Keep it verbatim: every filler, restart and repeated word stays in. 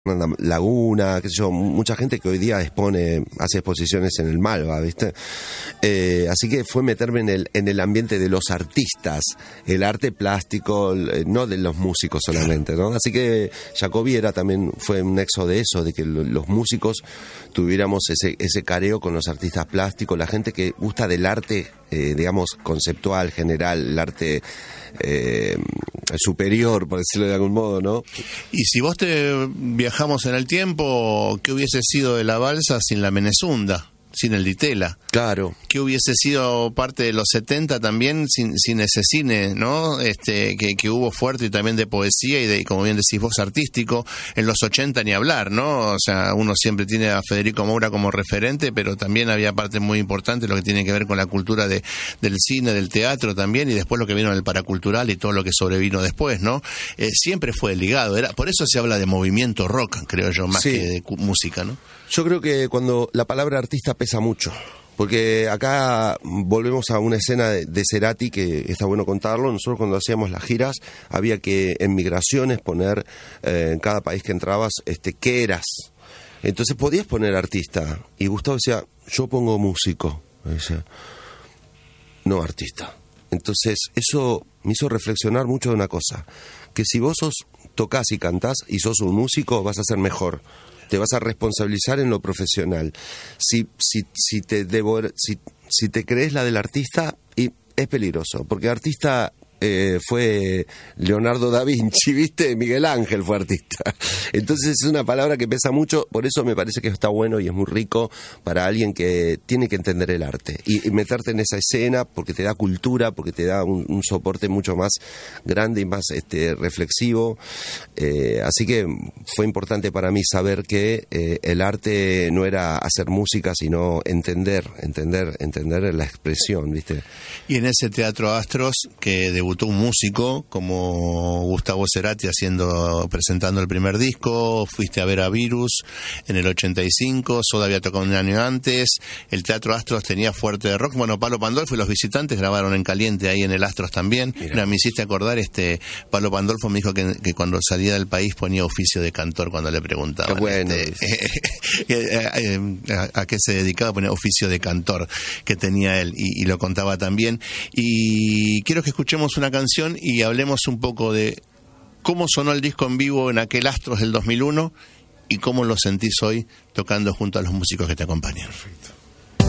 Laguna, qué sé yo, mucha gente que hoy día expone, hace exposiciones en el Malva, ¿viste? Eh, así que fue meterme en el, en el ambiente de los artistas, el arte plástico, no de los músicos solamente, ¿no? Así que Jacobi era también, fue un nexo de eso, de que los músicos tuviéramos ese, ese careo con los artistas plásticos, la gente que gusta del arte, eh, digamos, conceptual, general, el arte eh, superior, por decirlo de algún modo, ¿no? Y si vos te viajamos en el tiempo, ¿qué hubiese sido de la balsa sin la Menezunda? Sin el Ditela. Claro. Que hubiese sido parte de los setenta también sin, sin ese cine, ¿no? Este, que, que hubo fuerte y también de poesía y de, como bien decís vos, artístico. En los ochenta ni hablar, ¿no? O sea, uno siempre tiene a Federico Moura como referente, pero también había parte muy importante lo que tiene que ver con la cultura de, del cine, del teatro también, y después lo que vino del paracultural y todo lo que sobrevino después, ¿no? Eh, siempre fue ligado. Era, por eso se habla de movimiento rock, creo yo, más sí. que de música, ¿no? Yo creo que cuando la palabra artista pesa mucho, porque acá volvemos a una escena de, de Cerati que está bueno contarlo. Nosotros cuando hacíamos las giras había que en migraciones poner eh, en cada país que entrabas este qué eras. Entonces podías poner artista y Gustavo decía, yo pongo músico, decía, no artista. Entonces eso me hizo reflexionar mucho de una cosa, que si vos sos, tocás y cantás y sos un músico vas a ser mejor. Te vas a responsabilizar en lo profesional. Si si si te devor, si si te crees la del artista, y es peligroso, porque artista eh, fue Leonardo da Vinci, ¿viste? Miguel Ángel fue artista. Entonces es una palabra que pesa mucho, por eso me parece que está bueno y es muy rico para alguien que tiene que entender el arte y, y meterte en esa escena porque te da cultura, porque te da un, un soporte mucho más grande y más este reflexivo. Eh, así que fue importante para mí saber que eh, el arte no era hacer música, sino entender, entender, entender la expresión, ¿viste? Y en ese Teatro Astros que debutó un músico como Gustavo Cerati haciendo, presentando el primer disco, fuiste a ver a Virus en el ochenta y cinco, Soda había tocado un año antes, el Teatro Astros tenía fuerte de rock, bueno, Palo Pandolfo y Los Visitantes grabaron en caliente ahí en el Astros también. Mira, me hiciste acordar, este Palo Pandolfo me dijo que, que cuando salía del país ponía oficio de cantor cuando le preguntaban. Qué bueno. Este, a, a, a qué se dedicaba, ponía oficio de cantor que tenía él y, y lo contaba también. Y quiero que escuchemos una canción y hablemos un poco de cómo sonó el disco en vivo en aquel Astros del dos mil uno y cómo lo sentís hoy tocando junto a los músicos que te acompañan. Perfecto.